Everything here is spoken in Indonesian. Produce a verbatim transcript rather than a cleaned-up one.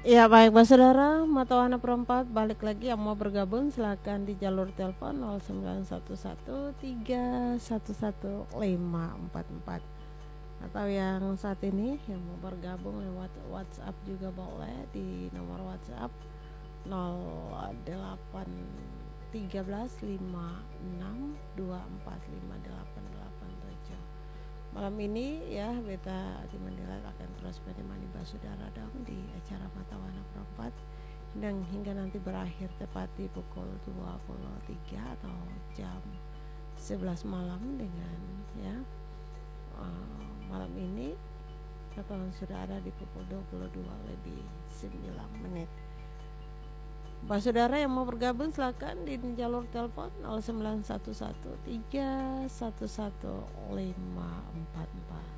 Ya baik Pak Saudara, Mata Wana Perempat balik lagi yang mau bergabung silakan di jalur telepon nol sembilan satu satu tiga satu satu lima empat empat atau yang saat ini yang mau bergabung lewat WhatsApp juga boleh di nomor WhatsApp nol delapan tiga belas lima enam dua empat lima delapan delapan tujuh. Malam ini ya Beta Adi Mandilat akan terus menemani Mbak Saudara dong di acara Mata Wana Perempat dan hingga nanti berakhir tepat di pukul dua puluh tiga atau jam sebelas malam dengan ya uh, malam ini rekaman sudah ada di pukul dua puluh dua lebih sembilan menit. Mbak Saudara yang mau bergabung silakan di jalur telepon nol sembilan satu satu tiga satu satu lima empat empat.